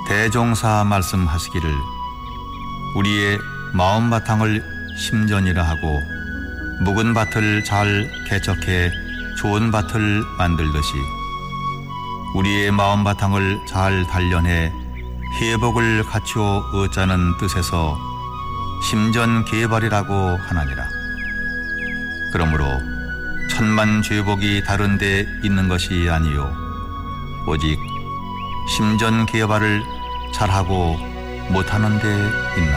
대종사 말씀하시기를 우리의 마음 바탕을 심전이라 하고 묵은 밭을 잘 개척해 좋은 밭을 만들듯이 우리의 마음 바탕을 잘 단련해 회복을 갖추어 얻자는 뜻에서 심전개발이라고 하나니라. 그러므로 천만 죄복이 다른 데 있는 것이 아니요 오직 심전개발을 잘하고 못하는 데 있나.